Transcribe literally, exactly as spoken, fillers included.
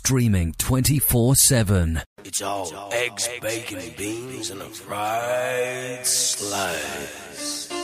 streaming twenty-four seven. It's all eggs, bacon, beans, and a fried slice.